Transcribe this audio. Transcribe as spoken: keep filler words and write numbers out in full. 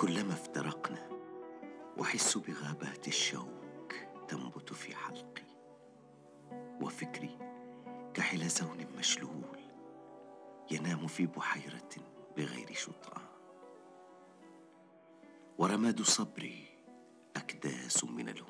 كلما افترقنا أحس بغابات الشوك تنبت في حلقي، وفكري كحلزون مشلول ينام في بحيرة بغير شطآن، ورماد صبري أكداس من الهموم